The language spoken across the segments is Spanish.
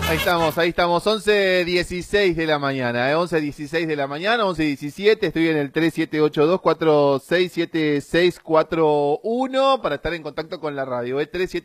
Ahí estamos, 11:16 de la mañana, 11:16 de la mañana, 11:17, estoy en el 3782-467641 para estar en contacto con la radio,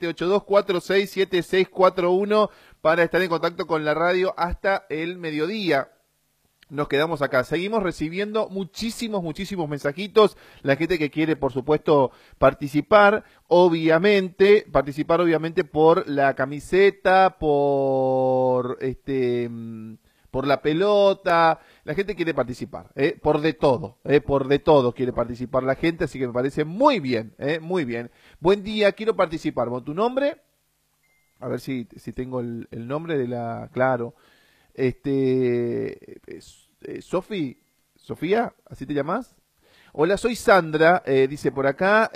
3782-467641 para estar en contacto con la radio hasta el mediodía. Nos quedamos acá, seguimos recibiendo muchísimos mensajitos, la gente que quiere por supuesto participar obviamente por la camiseta, por la pelota, la gente quiere participar, por de todo quiere participar la gente, así que me parece muy bien, muy bien. Buen día, quiero participar, ¿tu nombre? A ver si tengo el nombre de la, claro. Sofía, ¿así te llamas? Hola, soy Sandra, dice por acá,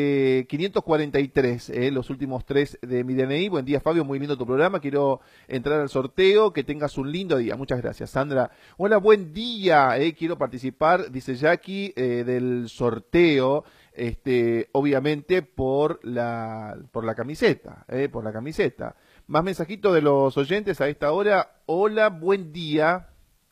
543, los últimos 3 de mi DNI. Buen día, Fabio, muy lindo tu programa, quiero entrar al sorteo, que tengas un lindo día. Muchas gracias, Sandra. Hola, buen día, quiero participar, dice Jackie, del sorteo, obviamente por la camiseta, por la camiseta. Más mensajitos de los oyentes a esta hora. Hola, buen día.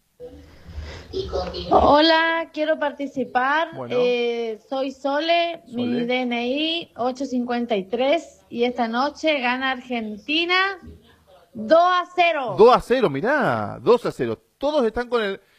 Hola, quiero participar. Bueno. Soy Sole, mi DNI 853 y esta noche gana Argentina 2-0. 2-0, mirá, 2-0. Todos están con el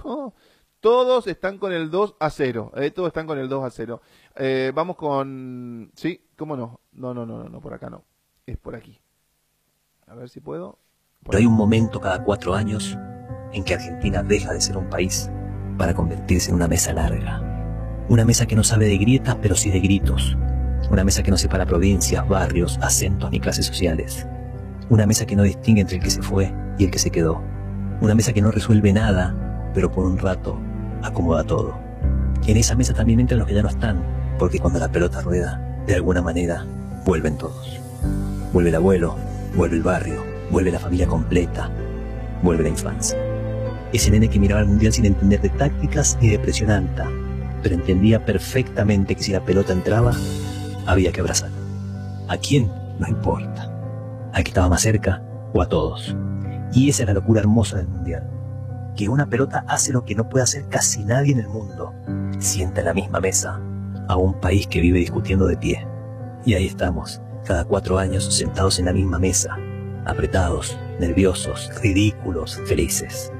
2-0. Todos están con el 2-0. Vamos con, sí, ¿cómo no? No, por acá no. Es por aquí. A ver si puedo. Pero hay un momento cada 4 años en que Argentina deja de ser un país para convertirse en una mesa larga. Una mesa que no sabe de grietas, pero sí de gritos. Una mesa que no separa provincias, barrios, acentos ni clases sociales. Una mesa que no distingue entre el que se fue y el que se quedó. Una mesa que no resuelve nada, pero por un rato acomoda todo. En esa mesa también entran los que ya no están, porque cuando la pelota rueda, de alguna manera, vuelven todos. Vuelve el abuelo, vuelve el barrio, vuelve la familia completa, vuelve la infancia. Ese nene que miraba al mundial sin entender de tácticas ni de presión alta, pero entendía perfectamente que si la pelota entraba, había que abrazar. ¿A quién? No importa. ¿Al que estaba más cerca o a todos? Y esa es la locura hermosa del mundial. Que una pelota hace lo que no puede hacer casi nadie en el mundo. Sienta en la misma mesa a un país que vive discutiendo de pie. Y ahí estamos, cada 4 años sentados en la misma mesa, apretados, nerviosos, ridículos, felices.